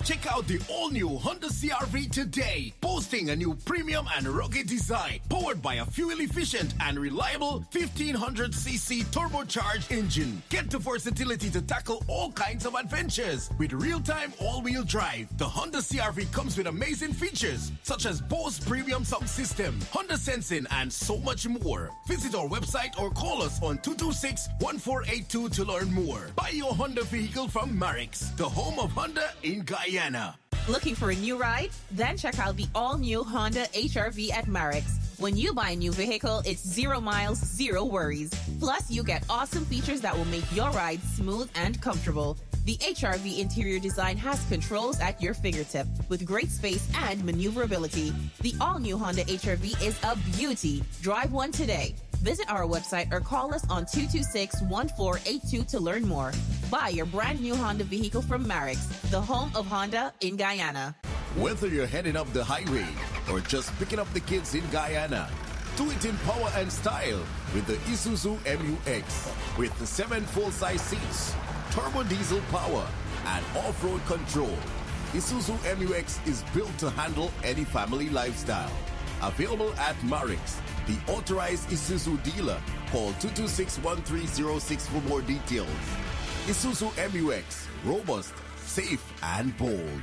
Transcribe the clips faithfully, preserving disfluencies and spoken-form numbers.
Check out the all-new Honda C R V today, boasting a new premium and rugged design, powered by a fuel-efficient and reliable fifteen hundred c c turbocharged engine. Get the versatility to tackle all kinds of adventures. With real-time all-wheel drive, the Honda C R V comes with amazing features, such as Bose Premium Sound System, Honda Sensing, and so much more. Visit our website or call us on two two six, one four eight two to learn more. Buy your Honda vehicle from Marix, the home of Honda in Guyana. Looking for a new ride? Then check out the all-new Honda H R V at Marix. When you buy a new vehicle, it's zero miles, zero worries. Plus, you get awesome features that will make your ride smooth and comfortable. The H R V interior design has controls at your fingertip with great space and maneuverability. The all-new Honda H R V is a beauty. Drive one today. Visit our website or call us on two two six, one four eight two to learn more. Buy your brand new Honda vehicle from Marix, the home of Honda in Guyana. Whether you're heading up the highway or just picking up the kids in Guyana, do it in power and style with the Isuzu M U X. With the seven full-size seats, turbo diesel power, and off-road control, Isuzu M U X is built to handle any family lifestyle. Available at Marix, the authorized Isuzu dealer. Call two two six, one three zero six for more details. Isuzu M U X, robust, safe, and bold.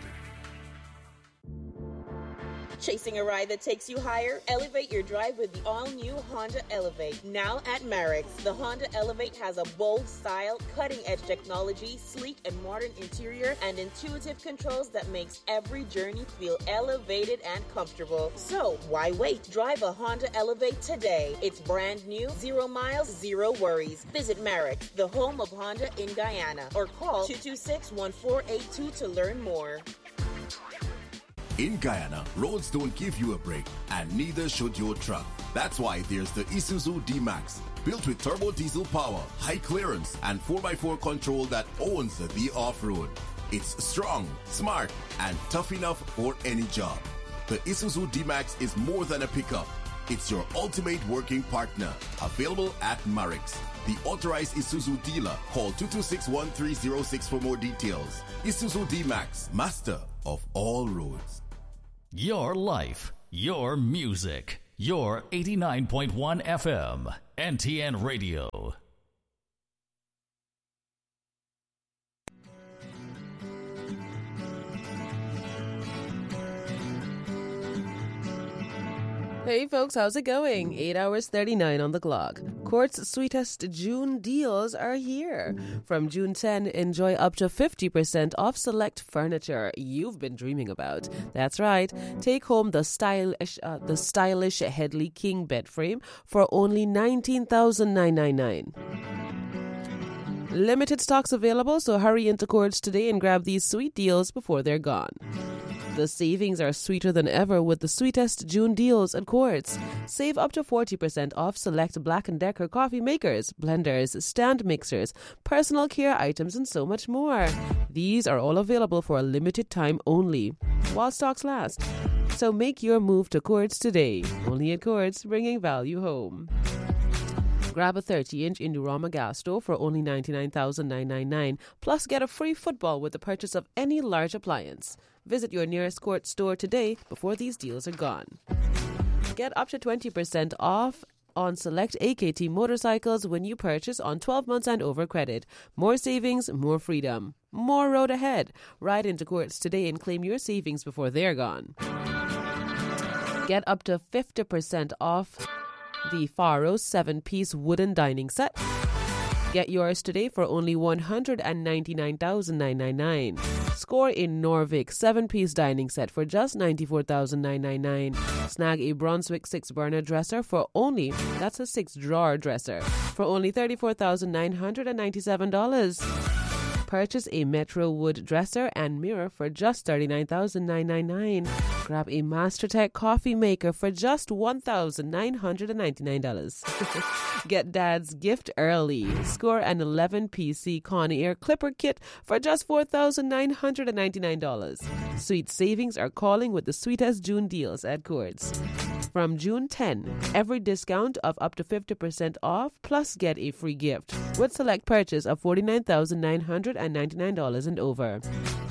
Chasing a ride that takes you higher? Elevate your drive with the all-new Honda Elevate. Now at Marix, the Honda Elevate has a bold style, cutting-edge technology, sleek and modern interior, and intuitive controls that makes every journey feel elevated and comfortable. So, why wait? Drive a Honda Elevate today. It's brand new, zero miles, zero worries. Visit Marix, the home of Honda in Guyana, or call two two six, one four eight two to learn more. In Guyana, roads don't give you a break, and neither should your truck. That's why there's the Isuzu D-Max, built with turbo diesel power, high clearance, and four by four control that owns the off-road. It's strong, smart, and tough enough for any job. The Isuzu D-Max is more than a pickup. It's your ultimate working partner. Available at Marix, the authorized Isuzu dealer. Call two two six, one three zero six for more details. Isuzu D-Max, master of all roads. Your life, your music, your eighty-nine point one F M, N T N Radio. Hey folks, how's it going? eight hours thirty-nine on the clock. Quartz sweetest June deals are here. From June tenth, enjoy up to fifty percent off select furniture you've been dreaming about. That's right. Take home the stylish uh, the stylish Headley King bed frame for only nineteen thousand nine hundred ninety-nine dollars. Limited stocks available, so hurry into Quartz today and grab these sweet deals before they're gone. The savings are sweeter than ever with the sweetest June deals at Quartz. Save up to forty percent off select Black and Decker coffee makers, blenders, stand mixers, personal care items, and so much more. These are all available for a limited time only, while stocks last. So make your move to Quartz today. Only at Quartz, bringing value home. Grab a thirty-inch Indorama gas stove for only ninety-nine thousand nine hundred ninety-nine dollars, plus get a free football with the purchase of any large appliance. Visit your nearest Quartz store today before these deals are gone. Get up to twenty percent off on select A K T motorcycles when you purchase on twelve months and over credit. More savings, more freedom. More road ahead. Ride into Quartz today and claim your savings before they're gone. Get up to fifty percent off the Faro seven-piece wooden dining set. Get yours today for only one hundred ninety-nine thousand nine hundred ninety-nine dollars. Score a Norvik seven-piece dining set for just ninety-four thousand nine hundred ninety-nine dollars. Snag a Brunswick six-burner dresser for only, that's a six-drawer dresser, for only thirty-four thousand nine hundred ninety-seven dollars. Purchase a Metro Wood dresser and mirror for just thirty-nine thousand nine hundred ninety-nine dollars. Grab a MasterTech coffee maker for just one thousand nine hundred ninety-nine dollars. Get Dad's gift early. Score an eleven-piece Conair Clipper kit for just four thousand nine hundred ninety-nine dollars. Sweet savings are calling with the sweetest June deals at Quartz. From June tenth, every discount of up to fifty percent off, plus get a free gift with select purchase of forty-nine thousand nine hundred ninety-nine dollars and over.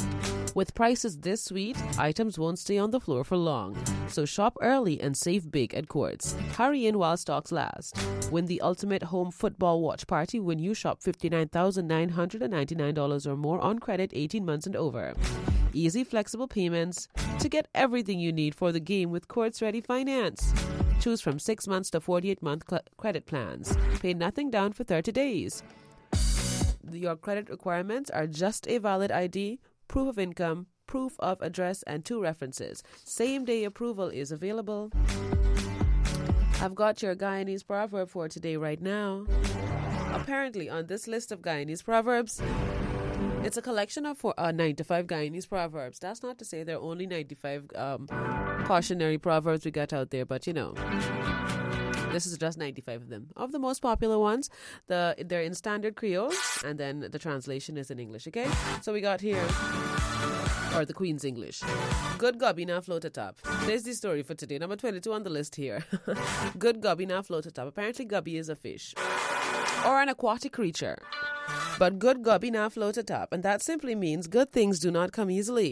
With prices this sweet, items won't stay on the floor for long. So shop early and save big at Quartz. Hurry in while stocks last. Win the ultimate home football watch party when you shop fifty-nine thousand nine hundred ninety-nine dollars or more on credit eighteen months and over. Easy, flexible payments to get everything you need for the game with Quartz Ready Finance. Choose from six months to forty-eight month cl- credit plans. Pay nothing down for thirty days. Your credit requirements are just a valid I D, proof of income, proof of address, and two references. Same-day approval is available. I've got your Guyanese proverb for today right now. Apparently, on this list of Guyanese proverbs, it's a collection of four, uh, ninety-five Guyanese proverbs. That's not to say there are only ninety-five um, cautionary proverbs we got out there, but you know, this is just ninety-five of them. Of the most popular ones, the they're in standard Creole, and then the translation is in English, okay? So we got here, or the Queen's English. Good gobby now float atop. There's the story for today. Number twenty-two on the list here. Good gobby now float atop. Apparently gobby is a fish or an aquatic creature. But good gobby now float atop. And that simply means good things do not come easily.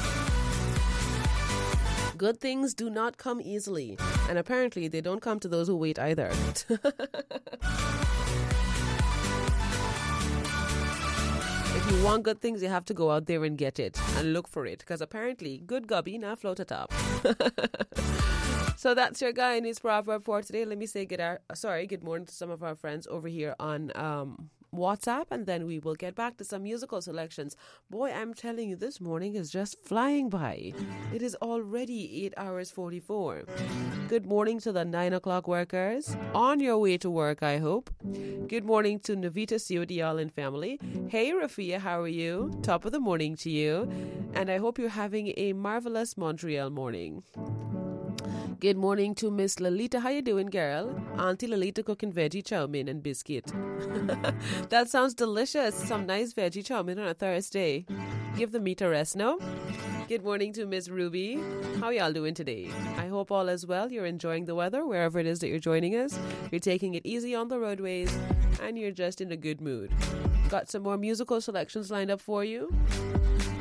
Good things do not come easily. And apparently they don't come to those who wait either. If you want good things, you have to go out there and get it and look for it. Because apparently, good gobby now float atop. So that's your Guyanese proverb for today. Let me say good, uh, sorry, good morning to some of our friends over here on um, WhatsApp, and then we will get back to some musical selections. Boy, I'm telling you, this morning is just flying by. It is already eight hours forty-four. Good morning to the nine o'clock workers. On your way to work, I hope. Good morning to Navita Siodial and family. Hey, Rafia, how are you? Top of the morning to you. And I hope you're having a marvelous Montreal morning. Good morning to Miss Lalita. How you doing, girl? Auntie Lalita cooking veggie chow mein and biscuit. That sounds delicious. Some nice veggie chow mein on a Thursday. Give the meat a rest, no? Good morning to Miss Ruby. How y'all doing today? I hope all is well. You're enjoying the weather wherever it is that you're joining us. You're taking it easy on the roadways, and you're just in a good mood. Got some more musical selections lined up for you.